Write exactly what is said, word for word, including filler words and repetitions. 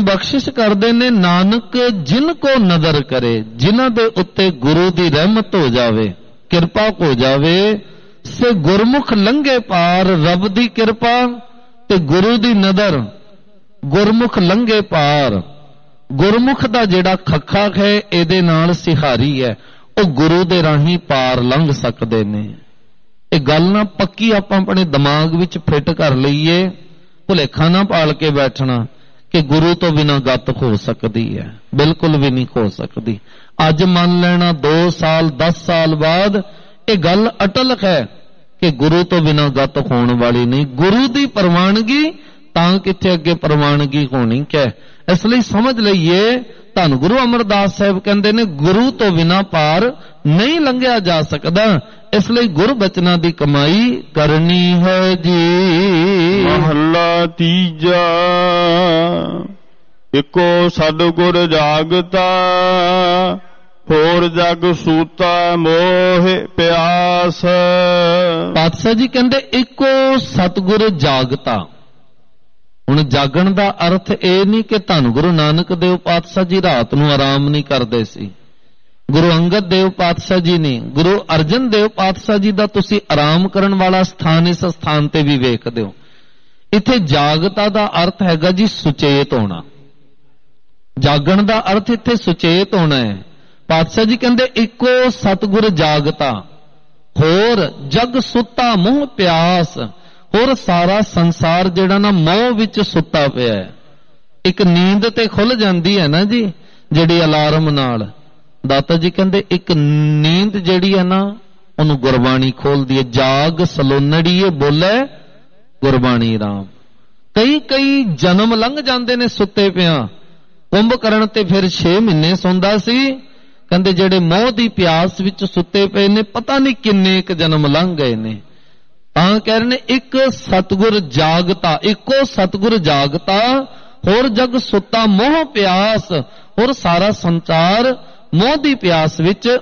बख्शिश करते ने, नानक जिनको नदर करे, जिन्हां दे उत्ते गुरु दी रहमत हो जावे, किरपा हो जावे, से गुरमुख लंघे पार। रब दी किरपा ते गुरु दी नदर, गुरमुख लंघे पार। गुरमुख दा जिहड़ा खखा है इहदे नाल सिहारी है, वो गुरु दे राही पार लंघ सकदे ने। ये गल ना पक्की आपां अपने दिमाग विच फिट कर लईए, भुलेखा ना पाल के बैठना कि गुरु तो बिना गत हो सकती है, बिल्कुल भी नहीं हो सकती। अज मान लेना दो साल दस साल बाद ये गल अटल है कि गुरु तो बिना गत होने वाली नहीं। गुरु की प्रवानगी तां किथे अगे प्रवानगी होनी है। इसलिए समझ लीए, धन गुरु अमरदास साहब कहते ने गुरु तो बिना पार नहीं लंघिया जा सकता। इसलिए गुरु बचना की कमाई करनी है जी। महला तीजा। इको सतगुर जागता, होर जग सूता मोह प्यास। पातशाह जी कहते इको सतगुर जागता। हुण जागण दा अर्थ यह नहीं कि धन गुरु नानक देव पातशाह जी रात नूं आराम नहीं करते सी, गुरु अंगद देव पातशाह जी ने, गुरु अर्जन देव पातशाह जी दा तुसी आराम करन वाला स्थान इस स्थान ते भी वेखदे हो। इत्थे जागता दा अर्थ हैगा जी सुचेत होना। जागण दा अर्थ इत्थे सुचेत होना है। पातशाह जी कहंदे इको सतगुर जागता, होर जग सुता मोह प्यास। होर सारा संसार जिहड़ा ना मोह विच सुता पिया है। एक नींद ते खुल जाती है ना जी, जिहड़ी अलार्म नाल। दाता जी कहंदे एक नींद जिहड़ी है ना उहनूं गुरबाणी खोलदी है। जाग सलोनड़ीए बोले गुरबाणी राम। कई कई जन्म लंघ जाते ने सुते पिया। कुंभ करण ते फिर छे महीने सौंदा सी। कहंदे जिहड़े मोह दी प्यास विच सुते पे ने पता नहीं किन्ने एक जन्म लंघ गए ने। तां कह रहे ने एक सतगुर जागता, इको सतगुर जागता, होर जग सुता मोह प्यास। होर सारा संसार मोह दी प्यास विच